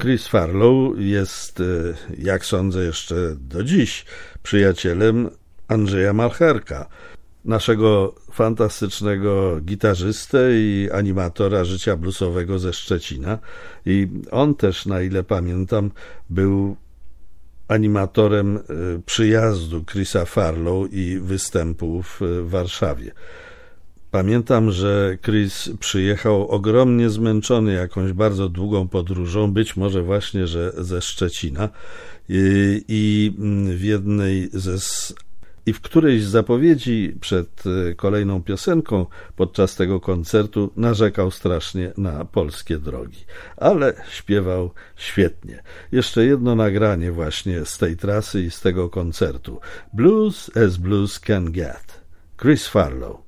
Chris Farlow jest, jak sądzę, jeszcze do dziś przyjacielem Andrzeja Malcherka, naszego fantastycznego gitarzystę i animatora życia bluesowego ze Szczecina. I on też, na ile pamiętam, był animatorem przyjazdu Chrisa Farlow i występów w Warszawie. Pamiętam, że Chris przyjechał ogromnie zmęczony jakąś bardzo długą podróżą, być może właśnie, że ze Szczecina, i w którejś z zapowiedzi przed kolejną piosenką podczas tego koncertu narzekał strasznie na polskie drogi, ale śpiewał świetnie. Jeszcze jedno nagranie właśnie z tej trasy i z tego koncertu. Blues as Blues Can Get. Chris Farlow.